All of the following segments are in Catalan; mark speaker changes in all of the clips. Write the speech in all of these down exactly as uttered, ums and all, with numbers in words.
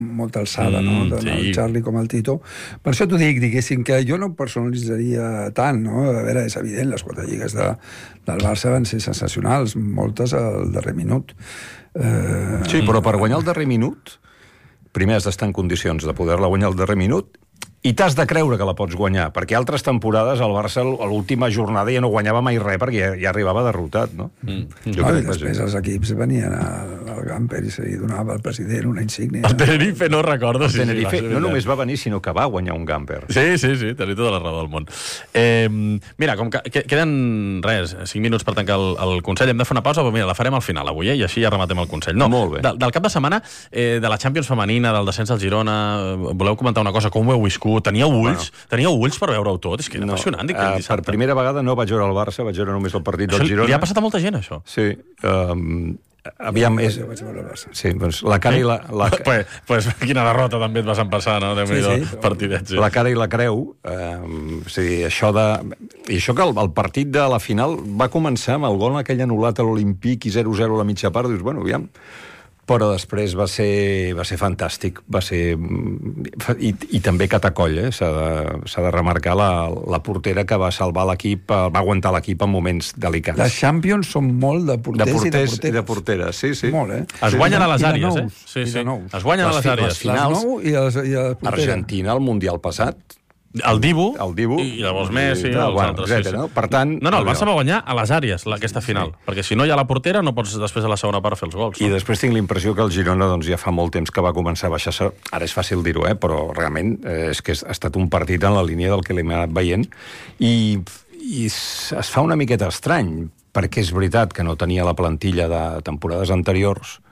Speaker 1: molta alçada, mm, no? Tant sí. El Charlie com el Tito. Per això t'ho dic, diguéssim, que jo no personalitzaria tant, no? A veure, és evident, les quatre lligues de, del Barça van ser sensacionals, moltes al darrer minut. Eh...
Speaker 2: Sí, però per guanyar el darrer minut, primer has d'estar en condicions de poder-la guanyar el darrer minut, i t'has de creure que la pots guanyar, perquè altres temporades el Barça a l'última jornada ja no guanyava mai res, perquè ja, ja arribava derrotat, no? Mm.
Speaker 1: Jo no, i després els equips venien al, al Gamper i se li donava al president una insígnia.
Speaker 3: El Tenerife, no recordo.
Speaker 2: El Tenerife sí, sí, no només va venir, sinó que va guanyar un Gamper.
Speaker 3: Sí, sí, sí, tenia tota la raó del món. Eh, mira, com que queden, res, cinc minuts per tancar el, el Consell, hem de fer una pausa, però mira, la farem al final avui, eh, i així ja rematem el Consell. No,
Speaker 2: molt bé.
Speaker 3: De, del cap de setmana, eh, de la Champions femenina, del descens al Girona, voleu comentar una cosa, com ho heu viscut? Teníeu ulls? Bueno. Teníeu ulls per veure-ho tot? És que era no, apassionant. Dic, uh,
Speaker 2: per primera vegada no vaig veure el Barça, vaig veure només el partit del Girona.
Speaker 3: Li ha passat a molta gent, això?
Speaker 2: Sí. Um, aviam, és...
Speaker 1: Jo vaig veure el Barça.
Speaker 2: Sí, doncs la cara sí? i la... la...
Speaker 3: Pues, pues quina derrota també et vas empassar, no? Sí, sí, però... partidets, sí.
Speaker 2: La cara i la creu, um, o sigui, això de... I això que el, el partit de la final va començar amb el gol aquell anul·lat a l'Olimpíc i zero zero a la mitja part, dius, bueno, aviam... Però després va ser, va ser fantàstic, va ser... I, i també catacoll, eh? S'ha de, s'ha de remarcar la, la portera que va salvar l'equip, va aguantar l'equip en moments delicats.
Speaker 1: Les Champions són molt de porters,
Speaker 2: de porters i de
Speaker 1: porteres.
Speaker 2: I de porteres, sí, sí.
Speaker 1: Molt, eh?
Speaker 3: Es guanyen a les àrees, eh? Sí, sí. Es guanyen a les àrees.
Speaker 1: Les finals, i les, i les
Speaker 2: Argentina, al Mundial passat,
Speaker 3: el Dibu,
Speaker 2: el Dibu
Speaker 3: i llavors Messi, i
Speaker 2: els
Speaker 3: bueno,
Speaker 2: altres, etcètera, sí, sí. No? Per tant...
Speaker 3: No, no, el Barça va guanyar a les àrees, aquesta final, sí. Perquè si no hi ha la portera no pots després a la segona part fer els gols. No?
Speaker 2: I després tinc l'impressió que el Girona doncs, ja fa molt temps que va començar a baixar-se, ara és fàcil dir-ho, eh? Però realment eh, és que ha estat un partit en la línia del que l'hem anat veient, i, i es fa una miqueta estrany, perquè és veritat que no tenia la plantilla de temporades anteriors,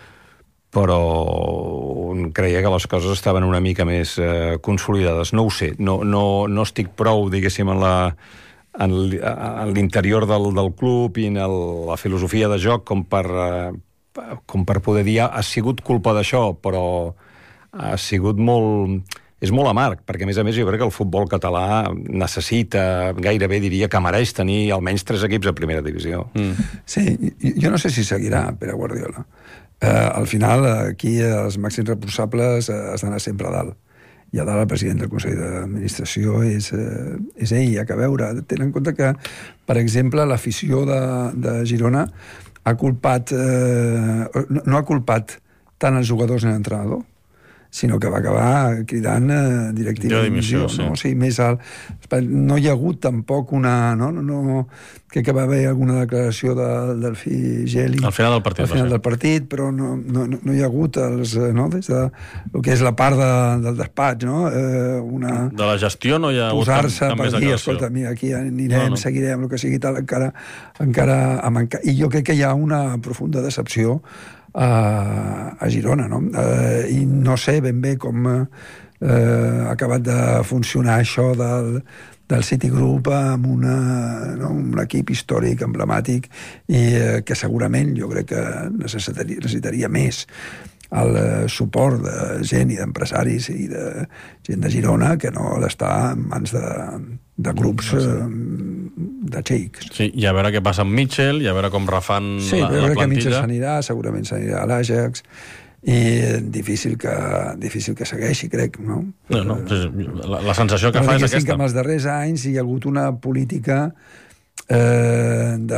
Speaker 2: però creia que les coses estaven una mica més eh, consolidades. No ho sé, no, no, no estic prou, diguéssim, en la en l'interior del, del club i en el, la filosofia de joc com per, eh, com per poder dir ha sigut culpa d'això, però ha sigut molt... És molt amarg, perquè a més a més jo crec que el futbol català necessita, gairebé diria que mereix tenir almenys tres equips a primera divisió.
Speaker 1: Mm. Sí, jo no sé si seguirà Pere Guardiola. Uh, al final, aquí els màxims responsables uh, estan a sempre a dalt. I a dalt el president del Consell d'Administració és, uh, és ell, hi ha que veure. Tenen en compte que, per exemple, l'afició de, de Girona ha culpat... Uh, no, no ha culpat tant els jugadors ni l'entrenador, sinó que va acabar cridant eh, directiva
Speaker 3: de dimissió, sí.
Speaker 1: No? O sigui, més al... No hi ha hagut tampoc una... No, no, no... Crec que va haver alguna declaració de, del fill Geli
Speaker 3: al final del partit,
Speaker 1: al final del partit, però no, no, no hi ha hagut els, no? Des de el que és la part de, del despatx, no? Eh, una...
Speaker 3: De la gestió no hi ha hagut
Speaker 1: posar-se
Speaker 3: cap, cap
Speaker 1: per dir, escolta, mira, aquí anirem, no, no. seguirem, el que sigui tal, encara... encara amb... I jo crec que hi ha una profunda decepció a, a Girona, no? Eh, I no sé ben bé com eh, ha acabat de funcionar això del, del Citigroup amb, una, no? un equip històric, emblemàtic, i eh, que segurament jo crec que necessitaria, necessitaria més el suport de gent i d'empresaris i de gent de Girona que no l'està en mans de, de grups eh, de xeics.
Speaker 3: Sí, i a veure què passa amb Mitchell, i a veure com refan
Speaker 1: sí,
Speaker 3: la, la plantilla. Sí,
Speaker 1: jo crec que Mitchell s'anirà, segurament s'anirà a l'Ajax, i difícil que, difícil que segueixi, crec, no?
Speaker 3: No, no, la, la sensació que
Speaker 1: però
Speaker 3: fa és aquesta.
Speaker 1: Que en els darrers anys hi ha hagut una política eh, de...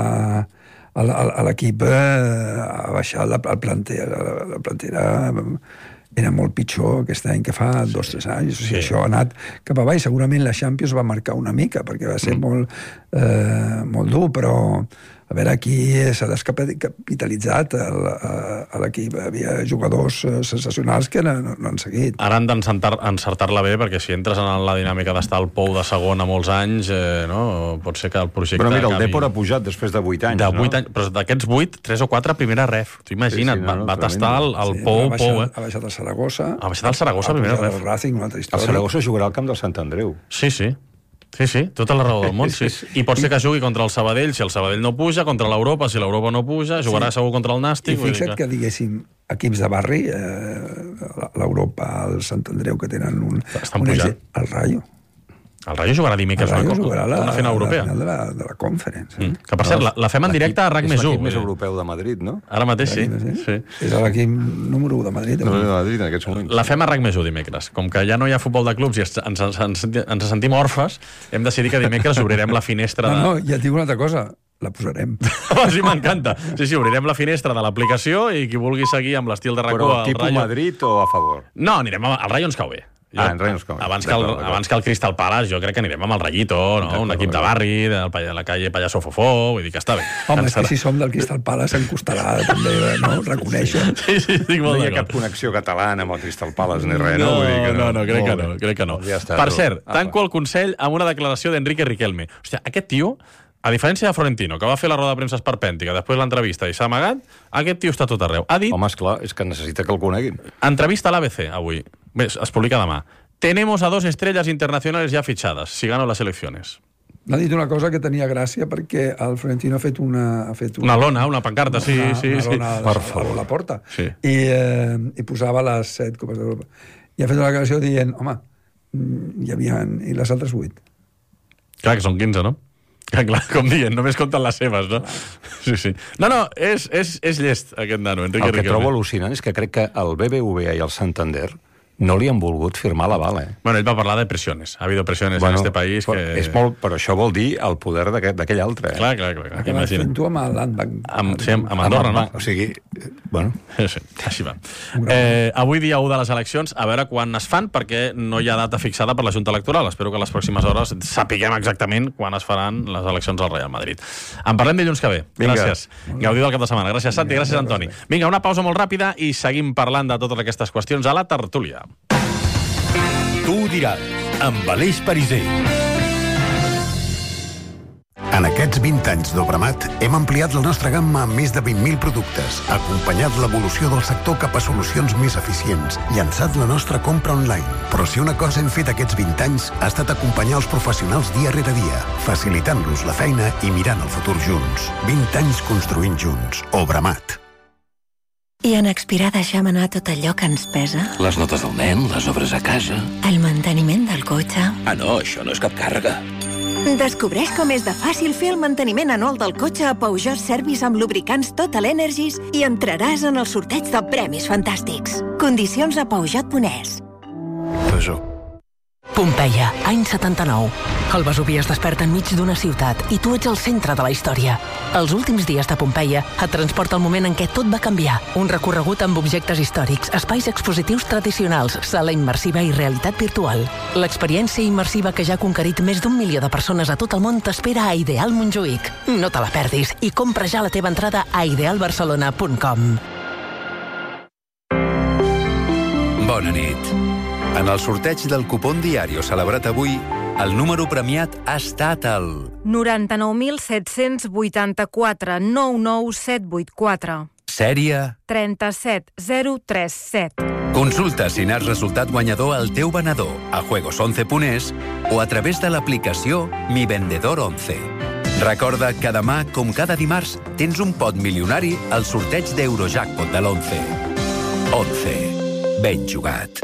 Speaker 1: a l'equip eh, ha baixat la, el planter, la, la plantera era molt pitjor aquest any que fa sí. dos o tres anys. O sigui, sí. Això ha anat cap avall. Segurament la Champions va marcar una mica, perquè va ser mm. molt, eh, molt dur, però a veure, aquí s'ha descapitalitzat a l'equip. Hi havia jugadors sensacionals que no, no, no han seguit.
Speaker 3: Ara han d'encertar-la bé, perquè si entres en la dinàmica d'estar al pou de segona molts anys, eh, no? Pot ser que el projecte...
Speaker 2: Però mira, el
Speaker 3: acabi...
Speaker 2: Depor ha pujat després de vuit anys,
Speaker 3: de vuit
Speaker 2: no?
Speaker 3: anys, però d'aquests vuit, tres o quatre primera ref. Tu imagina't, sí, sí, no, no, va, va tastar el, el
Speaker 1: sí,
Speaker 3: pou,
Speaker 1: ha baixat,
Speaker 3: pou, eh?
Speaker 1: Ha baixat el Saragossa.
Speaker 3: Ha baixat el Saragossa, primera ref.
Speaker 1: El Racing, una altra història.
Speaker 2: El Saragossa jugarà al camp del Sant Andreu.
Speaker 3: Sí, sí. Sí, sí, tota la raó del món, sí. I pot ser que jugui contra el Sabadell, si el Sabadell no puja, contra l'Europa, si l'Europa no puja, jugarà sí. segur contra el Nàstic.
Speaker 1: I fixa't que... que diguéssim, equips de barri, eh, l'Europa, el Sant Andreu, que tenen un...
Speaker 3: Estan pujant.
Speaker 1: El Rayo.
Speaker 3: El Rayo jugarà dimecres
Speaker 1: el Rayo
Speaker 3: una,
Speaker 1: jugarà la,
Speaker 3: una final europea.
Speaker 1: La final de la, de la Conference. Eh?
Speaker 3: Mm. Que, per cert, la, la fem en directe a RAC més u.
Speaker 2: És l'equip més europeu de Madrid, no?
Speaker 3: Ara mateix, sí. sí.
Speaker 1: És l'equip número u de Madrid.
Speaker 2: No, de Madrid, en aquests moments.
Speaker 3: La fem a RAC més u dimecres. Com que ja no hi ha futbol de clubs i ens, ens, ens, ens sentim orfes, hem decidit que dimecres obrirem la finestra de...
Speaker 1: No, no, ja et dic una altra cosa. La posarem.
Speaker 3: Sí, m'encanta. Sí, sí, obrirem la finestra de l'aplicació i qui vulgui seguir amb l'estil de RAC u...
Speaker 2: Però tipus Rayo... Madrid o a favor?
Speaker 3: No, anirem al Rayo ens cau bé. Jo,
Speaker 2: ah, en Rayo ens cau bé.
Speaker 3: Abans que, el, abans que el Crystal Palace, jo crec que anirem amb el Rayito, no? Un equip de barri, de la calle Pallasso Fofó, vull dir que està bé.
Speaker 1: Home, és que si som del Crystal Palace em costarà també, no? Reconèixer.
Speaker 3: Sí, sí, estic molt
Speaker 2: no hi ha cap connexió catalana amb el Crystal Palace ni res, no?
Speaker 3: No,
Speaker 2: vull dir que no,
Speaker 3: no, no, crec que no, crec que no.
Speaker 2: Ja està,
Speaker 3: per cert, tanco el Consell amb una declaració d'Enrique Riquelme. Hòstia, aquest tio, a diferència de Florentino, que va fer la roda de premsa esperpèntica, després l'entrevista i s'ha amagat, aquest tio està tot arreu. Ha dit...
Speaker 2: Home, esclar, és que necessita que el coneguin.
Speaker 3: Entrevista a l'A B C, avui. Bé, es publica demà. Tenemos a dos estrellas internacionales ya fichadas, si gano las elecciones.
Speaker 1: N'ha dit una cosa que tenia gràcia perquè el Florentino ha fet una... Ha fet
Speaker 3: una, una lona, una pancarta, sí,
Speaker 1: una,
Speaker 3: sí.
Speaker 1: Una
Speaker 3: sí.
Speaker 1: lona
Speaker 3: Per
Speaker 1: a, a la porta.
Speaker 3: Sí.
Speaker 1: I, eh, I posava les set Copes d'Europa. I ha fet una declaració dient, home, hi havia... I les altres vuit.
Speaker 3: Clar, que són quinze, no? Clar, clar, com dient, només compten les seves, no? Sí, sí. No, no, és, és, és llest, aquest nano, Enrique
Speaker 2: Riquelme. El que
Speaker 3: Riquelme.
Speaker 2: trobo al·lucinant és que crec que el B B V A i el Santander no li han volgut firmar l'aval, eh?
Speaker 3: Bueno, ell va parlar de presiones. Ha habido presiones bueno, en este país que...
Speaker 2: És molt, però això vol dir el poder d'aquell altre, eh?
Speaker 3: Clar, clar, clar. clar.
Speaker 1: Acabes fent tu amb el Landbank.
Speaker 3: Amb, sí, amb Andorra, no?
Speaker 2: O sigui, bueno...
Speaker 3: Sí, així va. Eh, avui dia u de les eleccions, a veure quan es fan, perquè no hi ha data fixada per la Junta Electoral. Espero que a les pròximes hores sapiguem exactament quan es faran les eleccions al Real Madrid. En parlem dilluns que ve. Gràcies. Vinga. Gaudiu del cap de setmana. Gràcies, Santi. Gràcies, Antoni. Vinga, una pausa molt ràpida i seguim parlant de totes aquestes qüestions a la tertúlia.
Speaker 4: Tu ho diràs, amb Aleix Pariser.
Speaker 5: En aquests vint anys d'Obramat hem ampliat la nostra gamma amb més de vint mil productes, acompanyat l'evolució del sector cap a solucions més eficients, llançat la nostra compra online. Però si una cosa hem fet aquests vint anys ha estat acompanyar els professionals dia rere dia, facilitant-los la feina i mirant el futur junts. vint anys construint junts. Obramat.
Speaker 6: I en expirar deixem anar tot allò que ens pesa?
Speaker 7: Les notes del nen, les obres a casa...
Speaker 6: El manteniment del cotxe...
Speaker 7: Ah, no, això no és cap càrrega.
Speaker 6: Descobreix com és de fàcil fer el manteniment anual del cotxe a Peugeot Service amb lubricants Total Energies i entraràs en el sorteig de premis fantàstics. Condicions a peugeot punt es.
Speaker 5: Peugeot.
Speaker 8: Pompeia, any setanta-nou. El Vesuvi es desperta enmig d'una ciutat i tu ets el centre de la història. Els últims dies de Pompeia et transporta al moment en què tot va canviar. Un recorregut amb objectes històrics, espais expositius tradicionals, sala immersiva i realitat virtual. L'experiència immersiva que ja ha conquerit més d'un milió de persones a tot el món t'espera a Ideal Montjuïc. No te la perdis i compra ja la teva entrada a ideal barcelona punt com.
Speaker 4: Bona nit. En el sorteig del cupón Diario celebrat avui, el número premiat ha estat el...
Speaker 9: noranta-nou mil set-cents vuitanta-quatre nou nou set vuit quatre.
Speaker 4: Sèrie...
Speaker 9: trenta-set zero tres set.
Speaker 4: Consulta si n'has resultat guanyador al teu venedor a juegos once punt es o a través de l'aplicació Mi Vendedor once. Recorda que demà, com cada dimarts, tens un pot milionari al sorteig d'Eurojackpot de l'once. once. Ben jugat.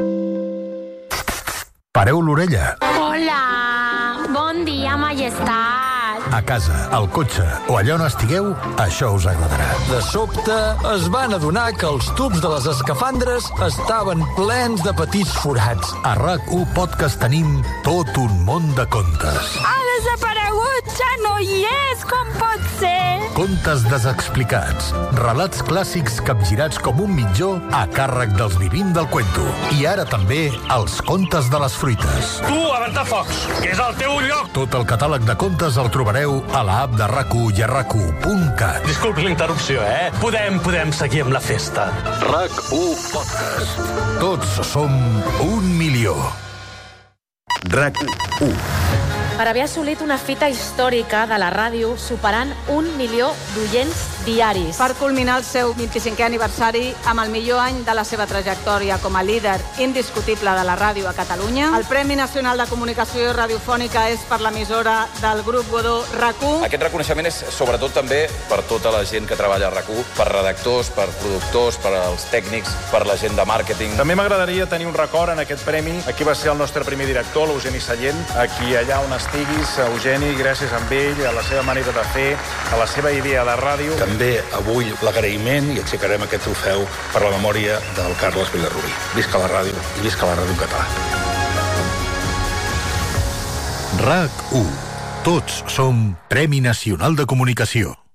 Speaker 10: Pareu l'orella.
Speaker 11: Hola, bon dia, majestat.
Speaker 10: A casa, al cotxe o allà on estigueu, això us agradarà.
Speaker 12: De sobte, es van adonar que els tubs de les escafandres estaven plens de petits forats.
Speaker 10: A RAC u Podcast tenim tot un món de contes.
Speaker 11: Ha desaparegut, ja no hi és, com pot ser?
Speaker 10: Contes desexplicats, relats clàssics capgirats com un mitjó a càrrec dels vivim del cuento. I ara també els contes de les fruites.
Speaker 13: Tu, a Ventafocs, que és el teu lloc!
Speaker 10: Tot el catàleg de contes el trobareu a l'app de RAC u i a rac u punt cat.
Speaker 13: Disculpi la interrupció, eh? Podem, podem seguir amb la festa.
Speaker 10: RAC u Podcast. Tots som un milió.
Speaker 5: RAC u.
Speaker 14: Per haver assolit una fita històrica de la ràdio superant un milió d'oients diaris.
Speaker 15: Per culminar el seu vint-i-cinquè aniversari amb el millor any de la seva trajectòria com a líder indiscutible de la ràdio a Catalunya, el Premi Nacional de Comunicació Radiofònica és per l'emissora del grup Godó RAC u.
Speaker 16: Aquest reconeixement és sobretot també per tota la gent que treballa a RAC u, per redactors, per productors, per als tècnics, per la gent de màrqueting.
Speaker 17: També m'agradaria tenir un record en aquest premi. Aquí va ser el nostre primer director, l'Eugeni Sallent, aquí allà on estiguis, Eugeni, gràcies a ell, a la seva manera de fer, a la seva idea de ràdio.
Speaker 18: També avui l'agraïment i aixecarem aquest trofeu per la memòria del Carles Vilarrubí. Visca la ràdio i visca la ràdio en català.
Speaker 10: RAC u. Tots som Premi Nacional de Comunicació.